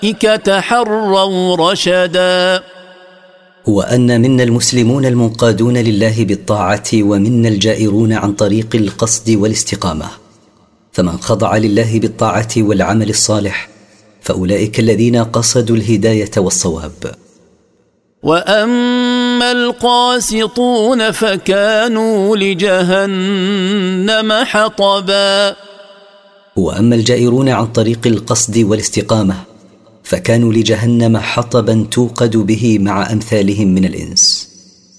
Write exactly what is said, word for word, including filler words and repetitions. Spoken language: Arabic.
تحروا رشدا. وأن منا المسلمون المنقادون لله بالطاعة ومنا الجائرون عن طريق القصد والاستقامة، فمن خضع لله بالطاعة والعمل الصالح فأولئك الذين قصدوا الهداية والصواب. وأما القاسطون فكانوا لجهنم حطبا. وأما الجائرون عن طريق القصد والاستقامة فكانوا لجهنم حطبا توقد به مع أمثالهم من الإنس.